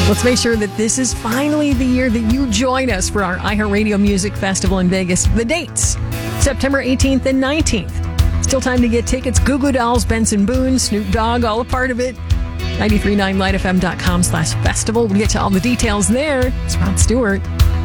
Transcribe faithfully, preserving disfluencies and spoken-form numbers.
Let's make sure that this is finally the year that you join us for our iHeartRadio Music Festival in Vegas. The dates, September eighteenth and nineteenth. Still time to get tickets. Goo Goo Dolls, Benson Boone, Snoop Dogg, all a part of it. ninety-three point nine light f m dot com slash festival. We'll get to all the details there. It's Rod Stewart.